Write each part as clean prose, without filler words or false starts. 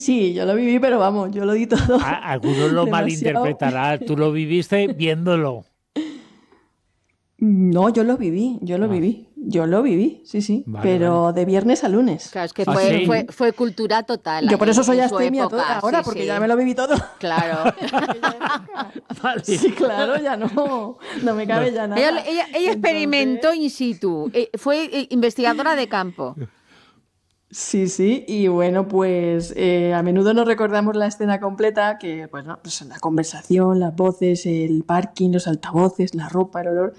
sí, yo lo viví, pero vamos, yo lo di todo Algunos lo demasiado. malinterpretarán. Tú lo viviste viéndolo. No, yo lo viví, yo lo Ah, viví, yo lo viví, sí, sí, vale, vale. pero de viernes a lunes. Claro, es que Sí, ¿Ah, fue, fue, sí? sí. fue cultura total Yo por eso soy en su astemia época, ahora, sí, porque ya sí, me lo viví todo claro. en aquella época. Vale. Sí, claro, ya no me No. cabe ya Ella, nada. ella, ella Entonces, experimentó in situ, fue investigadora de campo. sí, sí, y bueno, pues a menudo nos recordamos la escena completa, que pues, ¿no? Pues la conversación, las voces, el parking, los altavoces, la ropa, el olor,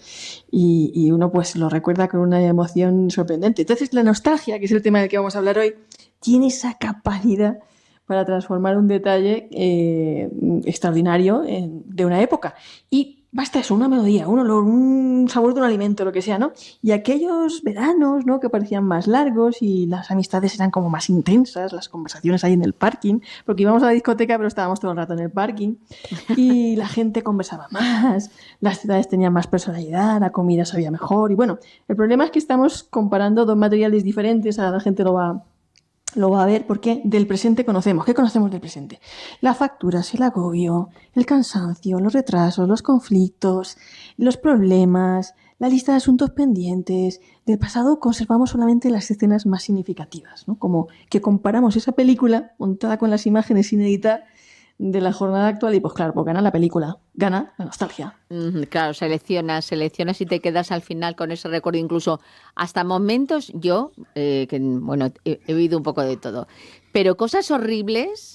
y uno pues lo recuerda con una emoción sorprendente. Entonces la nostalgia, que es el tema del que vamos a hablar hoy, tiene esa capacidad para transformar un detalle extraordinario de una época. Y basta eso, una melodía, un olor, un sabor de un alimento, lo que sea, ¿no? Y aquellos veranos, ¿no? Que parecían más largos y las amistades eran como más intensas, las conversaciones ahí en el parking, porque íbamos a la discoteca pero estábamos todo el rato en el parking y la gente conversaba más, las ciudades tenían más personalidad, la comida sabía mejor y bueno, el problema es que estamos comparando dos materiales diferentes, a la gente lo va a ver porque del presente conocemos. ¿Qué conocemos del presente? Las facturas, el agobio, el cansancio, los retrasos, los conflictos, los problemas, la lista de asuntos pendientes. Del pasado conservamos solamente las escenas más significativas, ¿no? Como que comparamos esa película montada con las imágenes sin editar de la jornada actual y pues claro, pues gana la película, gana la nostalgia. Claro, seleccionas y te quedas al final con ese recuerdo, incluso hasta momentos yo, que bueno, he vivido un poco de todo, pero cosas horribles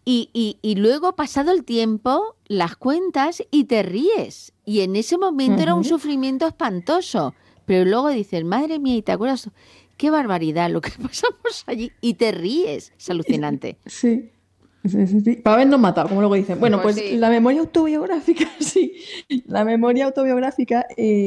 y luego pasado el tiempo las cuentas y te ríes. Y en ese momento era un Ujú. sufrimiento espantoso, pero luego dices, madre mía, ¿y te acuerdas? Qué barbaridad lo que pasamos allí y te ríes, es alucinante. Sí. Sí, sí, sí. Para habernos matado, como luego dicen. Bueno, Pues pues sí. la memoria autobiográfica, sí. La memoria autobiográfica,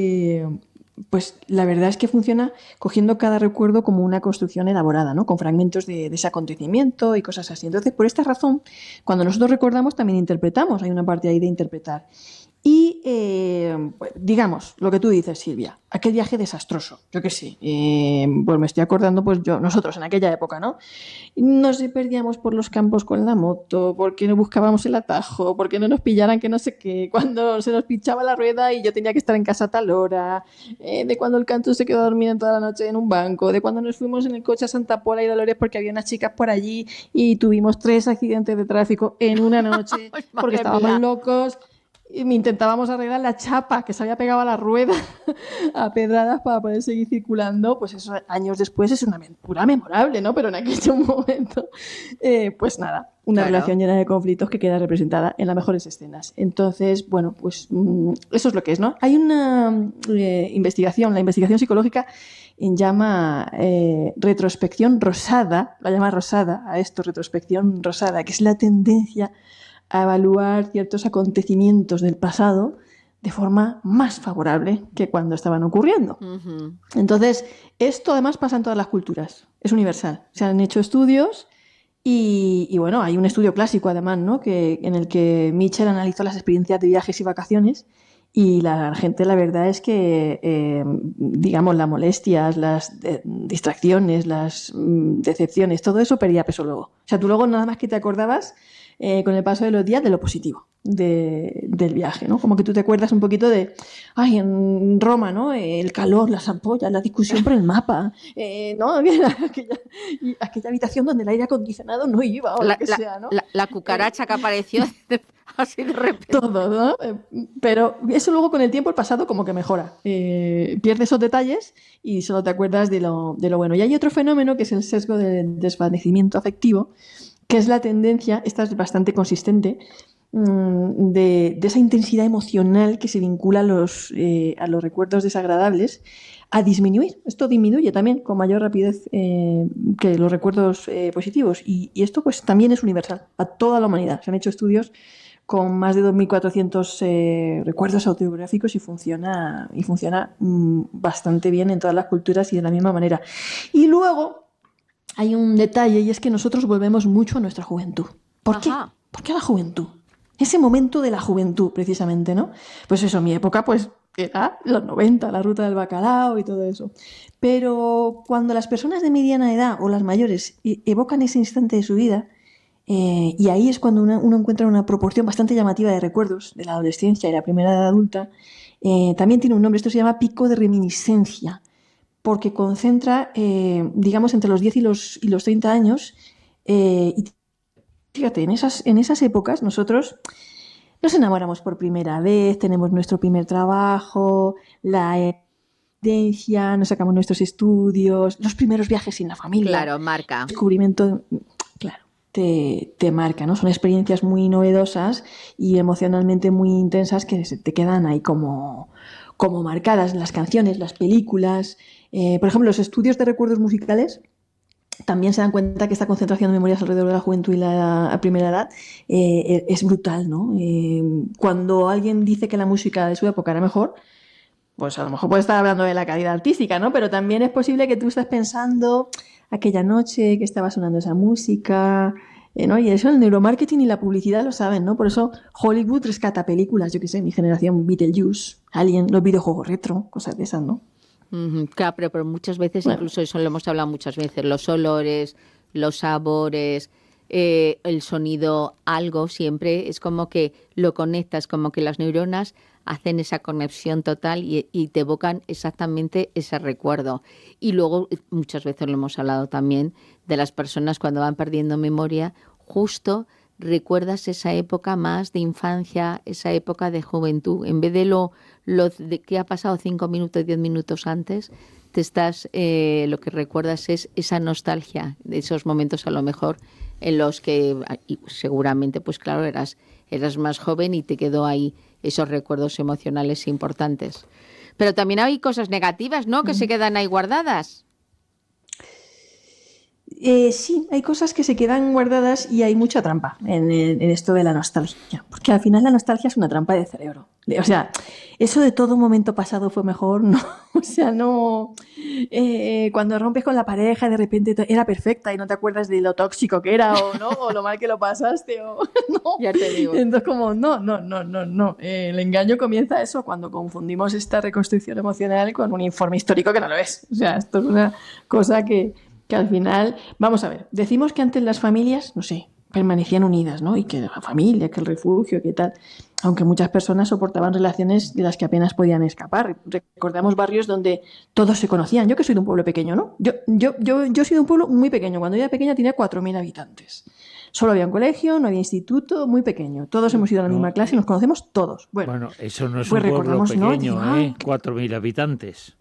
pues la verdad es que funciona cogiendo cada recuerdo como una construcción elaborada, ¿no? Con fragmentos de ese acontecimiento y cosas así. Entonces, por esta razón, cuando nosotros recordamos, también interpretamos. Hay una parte ahí de interpretar. Y pues, digamos, lo que tú dices, Silvia, aquel viaje desastroso, yo qué sé, pues me estoy acordando, pues nosotros en aquella época, ¿no? Nos perdíamos por los campos con la moto, porque no buscábamos el atajo, porque no nos pillaran que no sé qué, cuando se nos pinchaba la rueda y yo tenía que estar en casa a tal hora, de cuando el canto se quedó dormido toda la noche en un banco, de cuando nos fuimos en el coche a Santa Pola y Dolores porque había unas chicas por allí y tuvimos 3 accidentes de tráfico en una noche Ay, porque madre estábamos mía. locos. Y me intentábamos arreglar la chapa que se había pegado a la rueda a pedradas para poder seguir circulando, pues eso años después es una aventura memorable, ¿no? Pero en aquel momento, pues nada, una Claro. relación llena de conflictos que queda representada en las mejores escenas. Entonces, bueno, pues eso es lo que es, ¿no? Hay una investigación, la investigación psicológica llama retrospección rosada, la llama rosada a esto, retrospección rosada, que es la tendencia a evaluar ciertos acontecimientos del pasado de forma más favorable que cuando estaban ocurriendo. Ujú. Entonces, esto además pasa en todas las culturas, es universal. Se han hecho estudios y bueno, hay un estudio clásico además, ¿no? En el que Mitchell analizó las experiencias de viajes y vacaciones y la gente, la verdad es que, digamos, las molestias, las distracciones, las decepciones, todo eso perdía peso luego. O sea, tú luego nada más que te acordabas con el paso de los días de lo positivo del viaje, ¿no? Como que tú te acuerdas un poquito de, ay, en Roma, ¿no? El calor, las ampollas, la discusión por el mapa, ¿no? Aquella habitación donde el aire acondicionado no iba o lo La, que la, sea, ¿no? la Eh, cucaracha que apareció así de repente. todo, ¿no? Pero eso luego con el tiempo, el pasado, como que mejora. Pierde esos detalles y solo te acuerdas de lo bueno. Y hay otro fenómeno que es el sesgo de desvanecimiento afectivo, que es la tendencia, esta es bastante consistente, de esa intensidad emocional que se vincula a los recuerdos desagradables a disminuir. Esto disminuye también con mayor rapidez que los recuerdos positivos. Y esto pues también es universal a toda la humanidad. Se han hecho estudios con más de 2.400 recuerdos autobiográficos y funciona bastante bien en todas las culturas y de la misma manera. Y luego hay un detalle y es que nosotros volvemos mucho a nuestra juventud. ¿Por qué? Ajá. ¿Por qué a la juventud? Ese momento de la juventud, precisamente, ¿no? Pues eso, mi época, pues era los 90, la ruta del bacalao y todo eso. Pero cuando las personas de mediana edad o las mayores evocan ese instante de su vida, y ahí es cuando uno encuentra una proporción bastante llamativa de recuerdos de la adolescencia y la primera edad adulta. También tiene un nombre, esto se llama pico de reminiscencia, porque concentra, digamos, entre los 10 y los 30 años. Y fíjate, en esas épocas nosotros nos enamoramos por primera vez, tenemos nuestro primer trabajo, la herencia, nos sacamos nuestros estudios, los primeros viajes sin la familia. Claro, marca. Descubrimiento, claro, te marca, ¿no? Son experiencias muy novedosas y emocionalmente muy intensas que se te quedan ahí como marcadas. Las canciones, las películas. Por ejemplo, los estudios de recuerdos musicales también se dan cuenta que esta concentración de memorias alrededor de la juventud y la primera edad es brutal, ¿no? Cuando alguien dice que la música de su época era mejor, pues a lo mejor puede estar hablando de la calidad artística, ¿no? Pero también es posible que tú estés pensando aquella noche que estaba sonando esa música, ¿no? Y eso el neuromarketing y la publicidad lo saben, ¿no? Por eso Hollywood rescata películas, yo qué sé, mi generación, Beetlejuice, Alien, los videojuegos retro, cosas de esas, ¿no? Claro, pero muchas veces, incluso eso lo hemos hablado muchas veces, los olores, los sabores, el sonido, algo siempre es como que lo conectas, como que las neuronas hacen esa conexión total y te evocan exactamente ese recuerdo. Y luego, muchas veces lo hemos hablado también, de las personas cuando van perdiendo memoria, justo recuerdas esa época más de infancia, esa época de juventud. En vez de lo de que ha pasado 5 minutos, 10 minutos antes, lo que recuerdas es esa nostalgia de esos momentos a lo mejor en los que seguramente, pues claro, eras más joven y te quedó ahí esos recuerdos emocionales importantes. Pero también hay cosas negativas, ¿no?, que se quedan ahí guardadas. Sí, hay cosas que se quedan guardadas y hay mucha trampa en esto de la nostalgia, porque al final la nostalgia es una trampa de cerebro. O sea, eso de todo momento pasado fue mejor, no, o sea, no. Cuando rompes con la pareja, de repente era perfecta y no te acuerdas de lo tóxico que era o no, o lo mal que lo pasaste, o no. Ya te digo. Entonces, como, no. El engaño comienza eso cuando confundimos esta reconstrucción emocional con un informe histórico que no lo es. O sea, esto es una cosa que al final, vamos a ver, decimos que antes las familias, no sé, permanecían unidas, ¿no? Y que la familia, que el refugio, que tal, aunque muchas personas soportaban relaciones de las que apenas podían escapar. Recordamos barrios donde todos se conocían. Yo que soy de un pueblo pequeño, ¿no? Yo soy de un pueblo muy pequeño. Cuando yo era pequeña tenía 4.000 habitantes. Solo había un colegio, no había instituto, muy pequeño. Todos hemos ido a la misma clase y nos conocemos todos. Bueno, eso no es pues un pueblo pequeño, ¿no? 4.000 habitantes.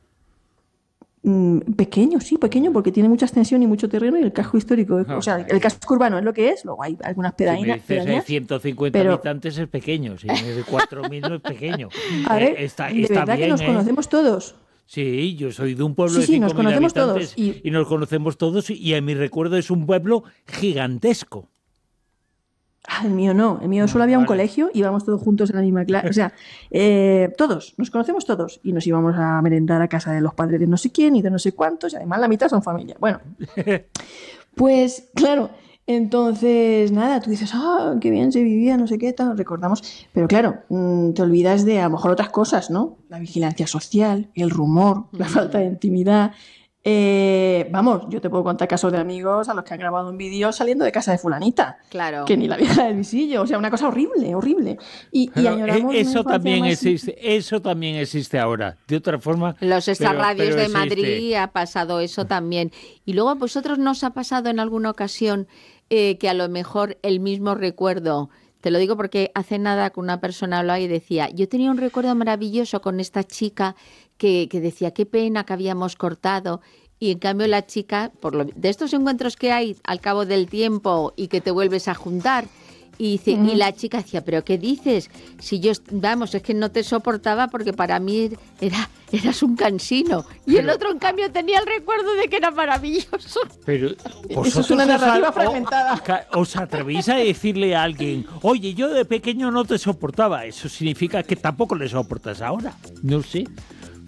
Pequeño, sí, pequeño, porque tiene mucha extensión y mucho terreno y el casco histórico, o sea, el casco urbano es lo que es, luego hay algunas pedanías. Si me dices 150 habitantes es pequeño, si me dices 4.000 no es pequeño. A ver, de verdad bien, que nos conocemos todos. Sí, yo soy de un pueblo de 5.000 nos conocemos habitantes todos, y nos conocemos todos y en mi recuerdo es un pueblo gigantesco. El mío no, el mío solo había un colegio, íbamos todos juntos en la misma clase, o sea, todos, nos conocemos todos y nos íbamos a merendar a casa de los padres de no sé quién y de no sé cuántos y además la mitad son familia. Bueno, pues claro, entonces nada, tú dices, qué bien se vivía, no sé qué, tal, recordamos, pero claro, te olvidas de a lo mejor otras cosas, ¿no? La vigilancia social, el rumor, la falta de intimidad. Vamos, yo te puedo contar casos de amigos a los que han grabado un vídeo saliendo de casa de fulanita. Claro. Que ni la vieja del visillo, o sea, una cosa horrible. Y añoramos eso también existe ahora. De otra forma. Los extrarradios de existe. Madrid ha pasado eso también. Y luego a vosotros nos ha pasado en alguna ocasión que a lo mejor el mismo recuerdo. Te lo digo porque hace nada que una persona hablaba y decía, yo tenía un recuerdo maravilloso con esta chica que decía, qué pena que habíamos cortado. Y en cambio la chica, de estos encuentros que hay al cabo del tiempo y que te vuelves a juntar, y la chica decía, ¿pero qué dices? Si yo, es que no te soportaba porque para mí eras un cansino. Y el otro, en cambio, tenía el recuerdo de que era maravilloso. Pero eso es una narrativa fragmentada. ¿Os atrevéis a decirle a alguien, oye, yo de pequeño no te soportaba? Eso significa que tampoco le soportas ahora. No sé.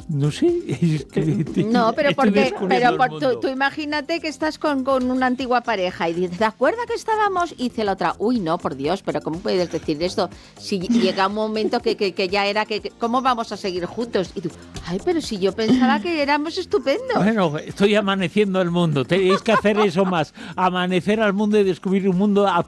No sé. No, pero tú imagínate que estás con una antigua pareja y dices, ¿te acuerdas que estábamos? Y dice la otra, uy, no, por Dios, pero ¿cómo puedes decir esto? Si llega un momento que ya era que ¿cómo vamos a seguir juntos? Y tú, ay, pero si yo pensaba que éramos estupendos. Bueno, estoy amaneciendo al mundo. Tenéis que hacer eso más. Amanecer al mundo y descubrir un mundo